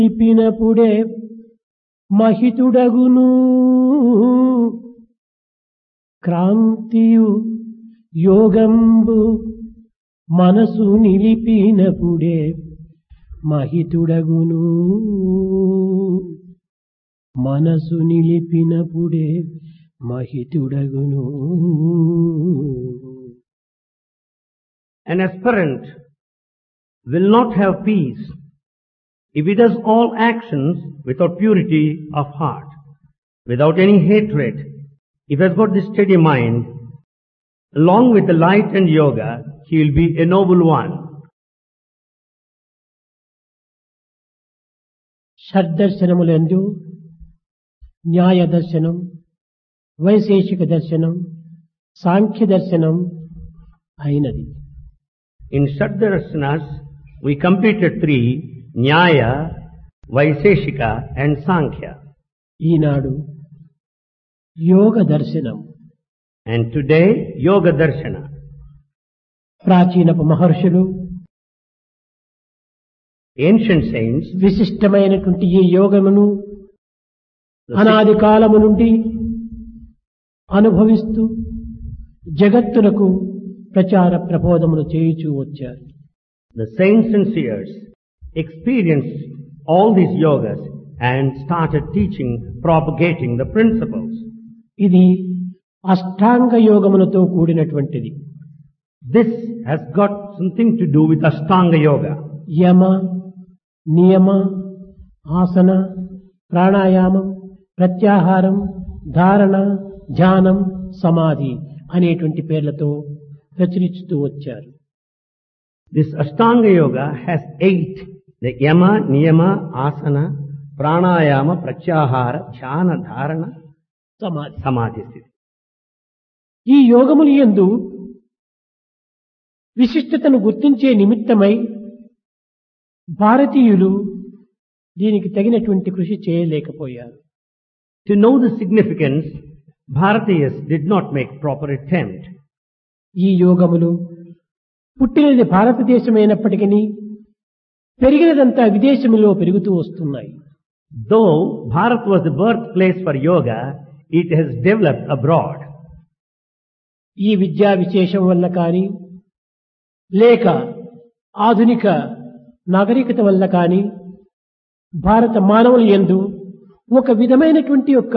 నిలిపినప్పుడే మహితుడగును క్రాంతియు యోగంబు మనసు నిలిపినప్పుడే మహితుడగును మనసు నిలిపినప్పుడే మహితుడగును. An aspirant will not have peace if he does all actions without purity of heart, without any hatred. If he has got this steady mind, along with the light and yoga, he will be a noble one. షడ్దర్శనములందు న్యాయ దర్శనం, వైశేషిక దర్శనం, సాంఖ్య దర్శనం అయినది. In Shaddarashanas, we completed 3, Nyaya, Vaiseshika and Sankhya. ఈనాడు యోగ దర్శనం. And today, Yoga Darshana. ప్రాచీనపు మహర్షులు, Ancient saints, విశిష్టమైనటువంటి ఈ యోగమును అనాది కాలము నుండి అనుభవిస్తూ జగత్తులకు ప్రచార ప్రబోధములు చేయుచూ వచ్చారు. the saints and seers experienced all these yogas and started teaching, propagating the principles. ఇది అష్టాంగ యోగములతో కూడినటువంటిది. This has got something to do with Ashtanga Yoga. యమ, నియమ, ఆసన, ప్రాణాయామం, ప్రత్యాహారం, ధారణ, ధ్యానం, సమాధి అనేటువంటి పేర్లతో ప్రచురిస్తూ వచ్చారు. This Ashtanga Yoga has 8, the Yama, Niyama, Asana, Pranayama, Pratyahara, Dhyana, Dharana, సమాధి. Samadhi. ఈ యోగములు యందు విశిష్టతను గుర్తించే నిమిత్తమై భారతీయులు దీనికి తగినటువంటి కృషి చేయలేకపోయారు. To know the significance, Bharatiyas did not make proper attempt. ఈ యోగములు పుట్టినది భారతదేశమైనప్పటికీ పెరిగినదంతా విదేశములో పెరుగుతూ వస్తున్నాయి. Though Bharat was the birthplace for yoga, it has developed abroad. ఈ విద్యా విశేషం వల్ల కానీ లేక ఆధునిక నాగరికత వల్ల కానీ భారత మానవుల యందు ఒక విధమైనటువంటి యొక్క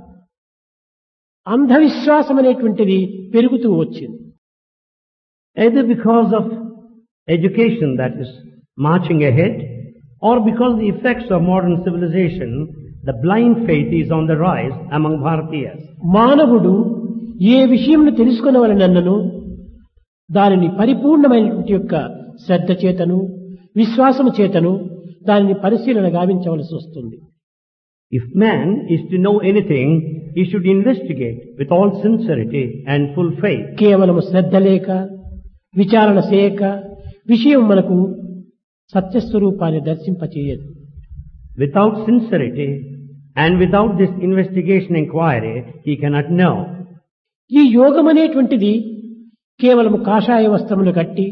అంధవిశ్వాసం అనేటువంటిది పెరుగుతూ వచ్చింది. Either because of education that is marching ahead, or because of the effects of modern civilization, the blind faith is on the rise among Bharatiyas. మానవుడు ఏ విషయంను తెలుసుకొనవలనన్నను దానిని పరిపూర్ణమైనటువంటి యొక్క శ్రద్ధ చేతను విశ్వాసము చేతను దానిని పరిశీలన గావించవలసి వస్తుంది. If man is to know anything, he should investigate with all sincerity and full faith. కేవలము శ్రద్ధ లేక విచారణ చేయక విషయం మనకు సత్యస్వరూపాన్ని దర్శింపచేయదు. Without sincerity and without this investigation inquiry, he cannot know. ఈ యోగం అనేటువంటిది కేవలము కాషాయ వస్త్రములు కట్టి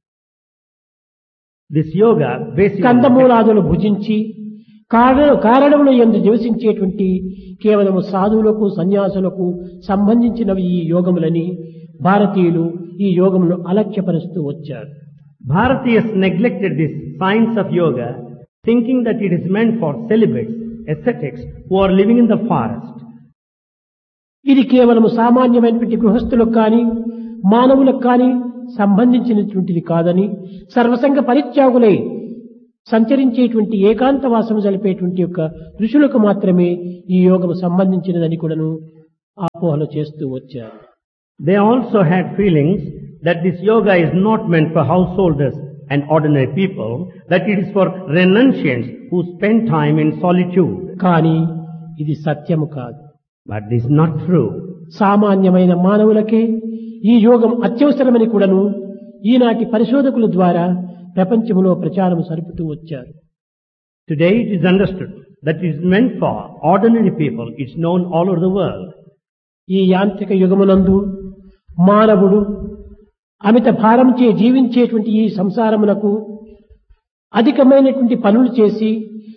This yoga basically కందమూలాదులు భుజించి కారణముల యందు నివసించేటువంటి కేవలము సాధువులకు సన్యాసులకు సంబంధించినవి ఈ యోగములని భారతీయులు ఈ యోగమును అలక్ష్యపరుస్తూ వచ్చారు. Bharatiyas neglected this science of yoga, thinking that it is meant for celibates, ascetics who are living in the forest. ఇది కేవలము సామాన్యమైనటువంటి గృహస్థులకు కానీ మానవులకు కానీ సంబంధించినటువంటిది కాదని సర్వసంగ పరిత్యాగులై సంచరించేటువంటి ఏకాంతవాసము జరిపేటువంటి యొక్క ఋషులకు మాత్రమే ఈ యోగము సంబంధించినదని కూడాను అపోహలు చేస్తూ వచ్చారు. They also had feelings that this yoga is not meant for householders and ordinary people, that it is for renunciants who spend time in solitude. కానీ ఇది సత్యము కాదు. But this is not true. సామాన్యమైన మానవులకే ఈ యోగం అత్యవసరమని కూడాను ఈనాటి పరిశోధకుల ద్వారా ప్రపంచంలో ప్రచారం సరుపుతూ వచ్చారు. Today it is understood that it is meant for ordinary people. It's known all over the world. ఈ యాంత్రిక యుగమునందు మానవుడు అమిత భారంచే జీవించేటువంటి ఈ సంసారమునకు అధికమైనటువంటి పనులు చేసి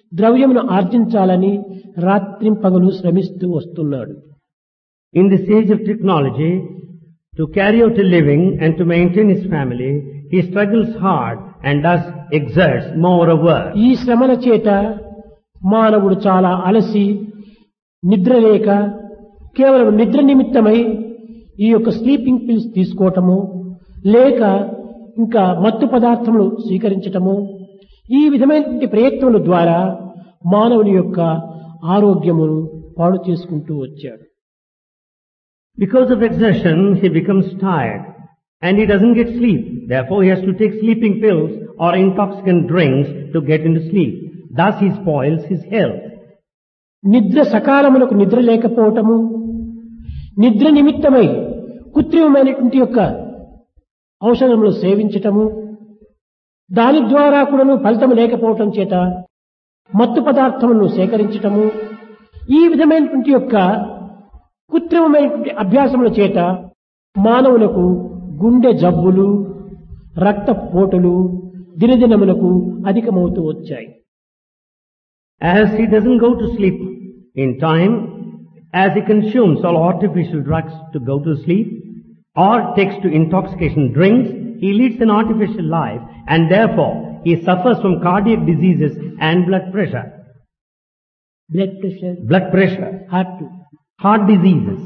ద్రవ్యమును ఆర్జించాలని రాత్రింపగలు శ్రమిస్తూ వస్తున్నాడు. In this age of technology, to carry out a living and to maintain his family, he struggles hard and thus exerts more work. ఈ శ్రమల చేత మానవుడు చాలా అలసి నిద్రలేక కేవలం నిద్ర నిమిత్తమై ఈ యొక్క స్లీపింగ్ పిల్స్ తీసుకోవటము లేక ఇంకా మత్తు పదార్థములు స్వీకరించటము ఈ విధమైనటువంటి ప్రయత్నముల ద్వారా మానవుని యొక్క ఆరోగ్యమును పాడు చేసుకుంటూ వచ్చాడు. Because of exertion, he becomes tired and he doesn't get sleep. Therefore, he has to take sleeping pills or intoxicant drinks to get into sleep. Thus, he spoils his health. నిద్ర సకాలములకు నిద్ర లేకపోవటము, నిద్ర నిమిత్తమై కృత్రిమమైనటువంటి యొక్క ఔషధములు సేవించటము, దాని ద్వారా కూడాను ఫలితం లేకపోవటం చేత మత్తు పదార్థములను సేకరించటము, ఈ విధమైనటువంటి యొక్క కృత్రిమమైనటువంటి అభ్యాసముల చేత మానవులకు గుండె జబ్బులు, రక్తపోటులు దినదినములకు అధికమవుతూ వచ్చాయి. As he doesn't go to sleep in time, as he consumes all artificial drugs to go to sleep, or takes to intoxication drinks, he leads an artificial life and therefore he suffers from cardiac diseases and blood pressure. Blood pressure. Heart diseases.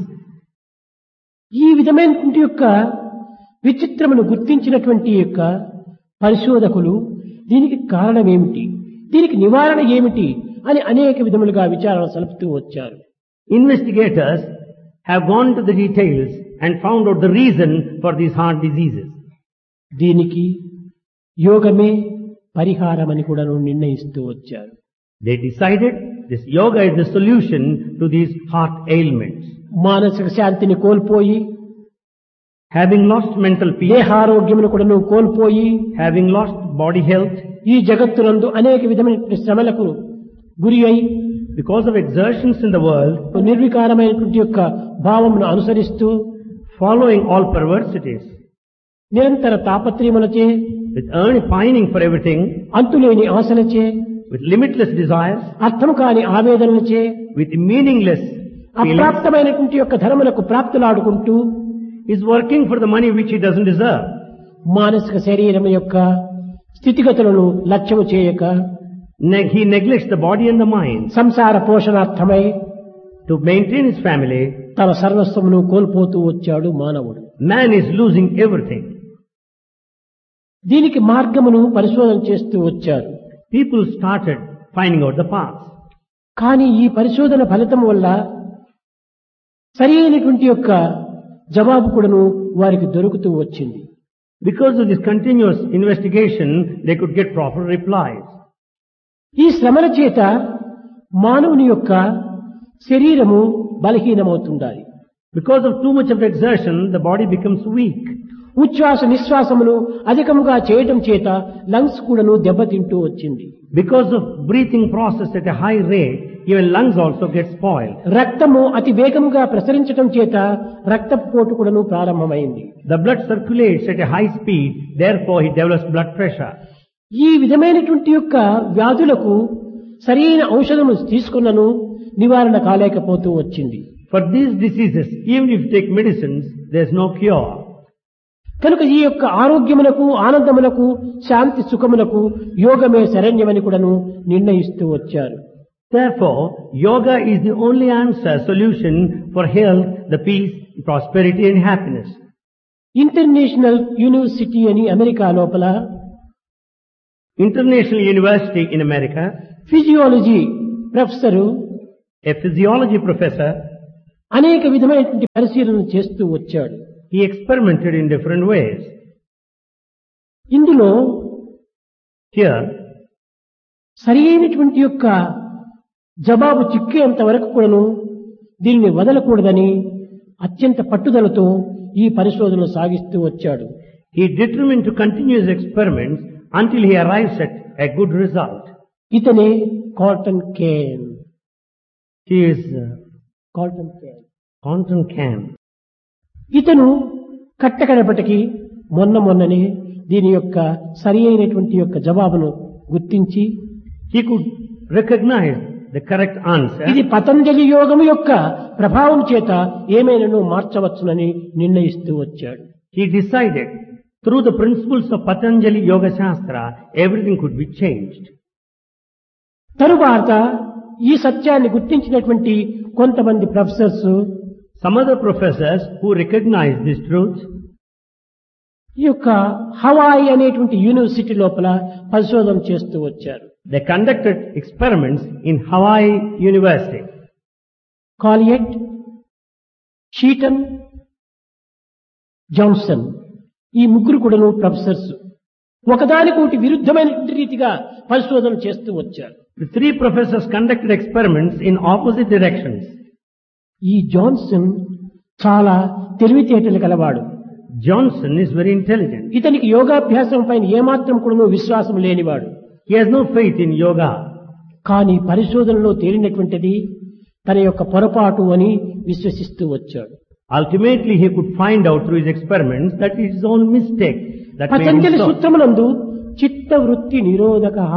ఈ విధమైనటువంటి యొక్క విచిత్రమును గుర్తించినటువంటి యొక్క పరిశోధకులు దీనికి కారణం ఏమిటి, దీనికి నివారణ ఏమిటి అని అనేక విధములుగా విచారణ సలుపుతూ వచ్చారు. Investigators have gone to the details and found out the reason for these heart diseases. దీనికి యోగమే పరిహారమని కూడా నిర్ణయిస్తూ వచ్చారు. They decided this yoga is the solution to these heart ailments. మానసిక శాంతిని కోల్పోయి, having lost mental peace, దేహారోగ్యమును కూడా కోల్పోయి, having lost body health, ఈ జగత్తునందు అనేక విధమైన శ్రమలకు గురి అయి, because of exertions in the world, నిర్వికారమైనటువంటి యొక్క భావమును అనుసరిస్తూ, following all perversities, నిరంతర తాపత్రయములచే, with pining for everything, అంతులేని ఆశలచే, with limitless desires, అర్థము కాని ఆవేదనలచే, with meaningless అప్రాప్తమైనటువంటి యొక్క ధర్మలకు ప్రాప్తులాడుకుంటూ, is working for the money which he doesn't deserve. మానసిక శరీరం యొక్క స్థితిగతులను లక్ష్యము చేయక, he neglects the body and the mind. సంసార పోషణార్థమై to maintain his family, తన సర్వస్వమును కోల్పోతూ వచ్చాడు మానవుడు. Man is losing everything. దీనికి మార్గమును పరిశోధన చేస్తూ వచ్చారు. People started finding out the path. కానీ ఈ పరిశోధన ఫలితం వల్ల సరి అయినటువంటి యొక్క జవాబు కూడాను వారికి దొరుకుతూ వచ్చింది. Because of this continuous investigation, they could get proper replies. ఈ శ్రమల చేత మానవుని యొక్క శరీరము బలహీనమవుతుండాలి. Because of too much of exertion, the body becomes weak. ఉచ్ఛ్వాస నిశ్వాసములు అధికముగా చేయటం చేత లంగ్స్ కూడాను దెబ్బతింటూ వచ్చింది. Because of breathing process at a high rate, even lungs also get spoiled. రక్తము అతి వేగముగా ప్రసరించటం చేత రక్తపోటు కూడాను ప్రారంభమైంది. The blood circulates at a high speed, therefore he develops blood pressure. ఈ విధమైనటువంటి యొక్క వ్యాధులకు సరైన ఔషధము తీసుకున్నను నివారణ కాలేకపోతూ వచ్చింది. For these diseases, even if you take medicines, there is no cure. కనుక ఈ యొక్క ఆరోగ్యములకు, ఆనందములకు, శాంతి సుఖములకు యోగమే శరణ్యమని కూడాను నిర్ణయిస్తూ వచ్చారు. Therefore, yoga is the only answer, solution for health, the peace, prosperity and happiness. International university అని అమెరికా లోపల, International University in America, physiology professor, a physiology professor, అనేక విధమైనటువంటి పరిశీలన చేస్తూ వచ్చాడు. he experimented in different ways. ఇందులో Here, సరి అయినటువంటి యొక్క జవాబు చిక్కేంత వరకు కూడాను దీనిని వదలకూడదని అత్యంత పట్టుదలతో ఈ పరిశోధనలు సాగిస్తూ వచ్చాడు. he determined to continue his experiments until he arrives at a good result. ఇతనే cotton Kane. He is cotton Can. ఇతను కట్టకడపటికి మొన్ననే దీని యొక్క సరి అయినటువంటి యొక్క జవాబును గుర్తించి, He could recognized the correct answer. ఇది పతంజలి యోగము యొక్క ప్రభావం చేత ఏమైనాను మార్చవచ్చునని నిర్ణయిస్తూ వచ్చాడు. He decided through the principles of Patanjali Yoga Shastra, everything could be changed. తరువాత ఈ సత్యాన్ని గుర్తించినటువంటి కొంతమంది professors, Some other professors who recognized this truth, ఈ యొక్క హవాయి అనేటువంటి యూనివర్సిటీ లోపల పరిశోధన చేస్తూ వచ్చారు. they conducted experiments in Hawaii University. కాలియట్, షీటన్, Johnson ఈ ముగ్గురు కూడాను ప్రొఫెసర్స్ ఒకదానికొకటి విరుద్ధమైనటువంటి రీతిగా పరిశోధన చేస్తూ వచ్చారు. The three professors conducted experiments in opposite directions. ఈ జాన్సన్ చాలా తెలివితేటలు కలవాడు. Johnson is very intelligent. ఇతనికి యోగాభ్యాసం పైన ఏమాత్రం కూడా విశ్వాసం లేనివాడు. He has no faith in yoga. కానీ పరిశోధనలో తేలినటువంటిది తన యొక్క పొరపాటు అని విశ్వసిస్తూ వచ్చాడు. Ultimately, he could find out through his experiments that it is his own mistake that made him Patanjali so. సూత్రమునందు చిత్తవృత్తి నిరోధకః,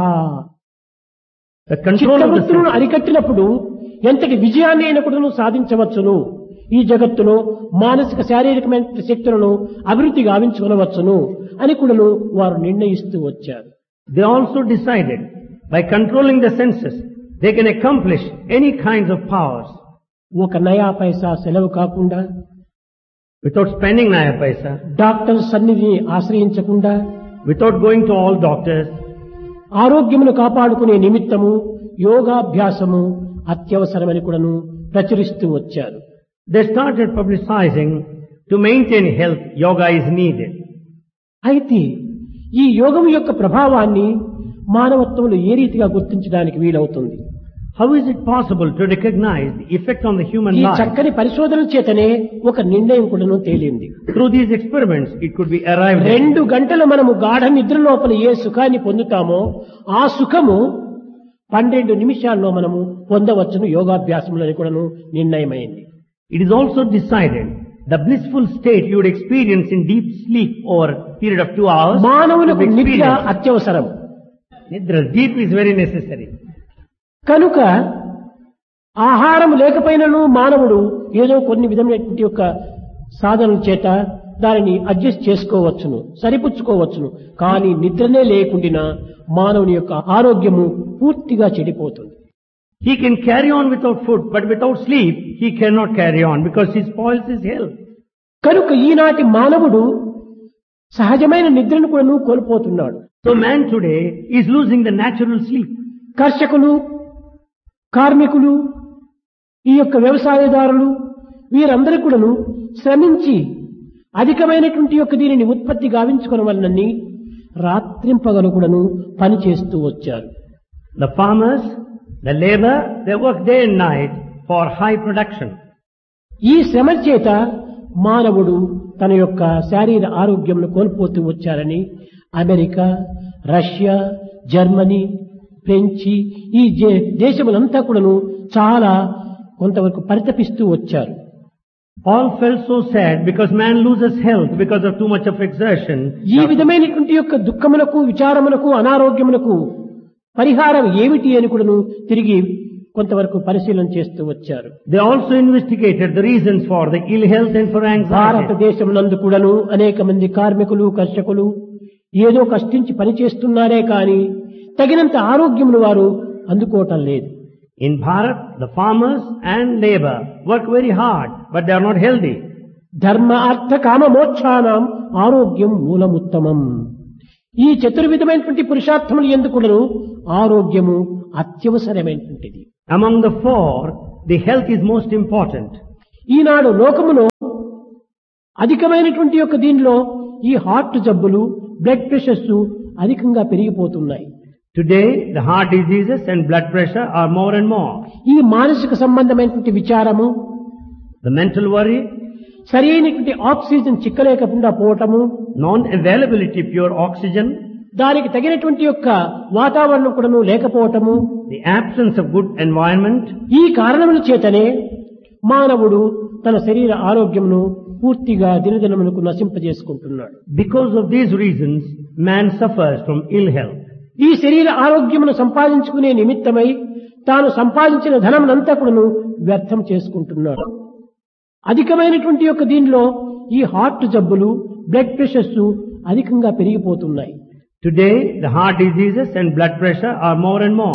The control of the చిత్తవృత్తులను senses. అరికట్టినప్పుడు ఎంతటి విజయాన్ని అయినా కూడా సాధించవచ్చును. ఈ జగత్తులో మానసిక శారీరకమైన శక్తులను అభివృద్ధి గావించుకొనవచ్చును అని కూడా వారు నిర్ణయిస్తూ వచ్చారు. They also decided by controlling the senses, they can accomplish any kinds of powers ఒక నయా పైసా సెలవు కాకుండా, without spending naya paisa, doctor సన్నిధిని ఆశ్రయించకుండా, without going to all doctors. ఆరోగ్యమును కాపాడుకునే నిమిత్తము యోగాభ్యాసము అత్యవసరమని కూడాను ప్రచురిస్తూ వచ్చారు. They started publicizing to maintain health, yoga is needed. అయితే ఈ యోగం యొక్క ప్రభావాన్ని మానవత్వంలో ఏ రీతిగా గుర్తించడానికి వీలవుతుంది? How is it possible to recognize the effect on the human ఈ life? చక్కని పరిశోధన చేతనే ఒక నిర్ణయం కూడాను తేలింది. Through these experiments, it could be arrived at. 2 గంటలు మనము గాఢ నిద్ర లోపల ఏ సుఖాన్ని పొందుతామో ఆ సుఖము 12 నిమిషాల్లో మనము పొందవచ్చును యోగాభ్యాసంలో కూడాను నిర్ణయమైంది. It is also decided the blissful state you would experience in deep sleep over a period of 2 hours. మానవులకు could be నిద్ర experienced. అత్యవసరం. Nidra, deep is very necessary. కనుక ఆహారం లేకపోయినను మానవుడు ఏదో కొన్ని విధమైనటువంటి యొక్క సాధనల చేత దానిని అడ్జస్ట్ చేసుకోవచ్చును, సరిపుచ్చుకోవచ్చును. కానీ నిద్రనే లేకుండా మానవుని యొక్క ఆరోగ్యము పూర్తిగా చెడిపోతుంది. He can carry on without food, but without sleep, he cannot carry on because he spoils his health. కనుక ఈనాటి మానవుడు సహజమైన నిద్రను కూడా కోల్పోతున్నాడు. So man today is losing the natural sleep. కర్షకులు, కార్మికులు, ఈ యొక్క వ్యవసాయదారులు వీరందరూ కూడాను శ్రమించి అధికమైనటువంటి యొక్క దీనిని ఉత్పత్తి గావించుకున్న వలనని రాత్రింపగలు కూడాను పని చేస్తూ వచ్చారు. The farmers, the labor, they work day and night for high production. ఈ శ్రమ చేత మానవుడు తన యొక్క శారీర ఆరోగ్యంను కోల్పోతూ వచ్చారని అమెరికా, రష్యా, జర్మనీ, ఫ్రెంచి ఈ దేశములంతా కూడాను చాలా కొంతవరకు పరితపిస్తూ వచ్చారు. All felt so sad because man loses health because of too much of exertion. ఈ విధమైనటువంటి యొక్క దుఃఖములకు, విచారములకు, అనారోగ్యములకు పరిహారం ఏమిటి అని కూడాను తిరిగి కొంతవరకు పరిశీలన చేస్తూ వచ్చారు. They also investigated the reasons for the ill health and for anxiety. భారతదేశం నందు కూడాను అనేక మంది కార్మికులు, కర్షకులు ఏదో కష్టించి పని చేస్తున్నారే కానీ తగినంత ఆరోగ్యమును వారు అందుకోవటం లేదు. In Bharat, the farmers and labor work very hard, but they are not healthy. ధర్మ అర్థ కామ మోక్షానాం ఆరోగ్యం మూలముత్తమం. ఈ చతుర్విధమైనటువంటి పురుషార్థములు ఎందుకును ఆరోగ్యము అత్యవసరమైనటువంటిది. Among the four, the health is most important. ఈనాడు లోకములో అధికమైనటువంటి యొక్క దీనిలో ఈ హార్ట్ జబ్బులు, బ్లడ్ ప్రెషర్స్ అధికంగా పెరిగిపోతున్నాయి. Today, the heart diseases and blood pressure are more and more. ఈ మానసిక సంబంధమైనటువంటి విచారము, The mental worry, సరైనటువంటి oxygen చిక్కలేకుండా పోవటము, non-availability of pure oxygen, దానికి తగినటువంటి యొక్క వాతావరణం కూడాను లేకపోవటము, the absence of good environment, ఈ కారణముల చేతనే మానవుడు తన శరీర ఆరోగ్యమును పూర్తిగా దినదినమునకు నశింపజేసుకుంటున్నాడు. because of these reasons, man suffers from ill health. ఈ శరీర ఆరోగ్యమును సంపాదించుకునే నిమిత్తమై తాను సంపాదించిన ధనమునంతా కూడాను వ్యర్థం చేసుకుంటున్నాడు. అధికమైనటువంటి యొక్క దీనిలో ఈ హార్ట్ జబ్బులు, బ్లడ్ ప్రెషర్స్ అధికంగా పెరిగిపోతున్నాయి. Today, the heart diseases and blood pressure are more and more.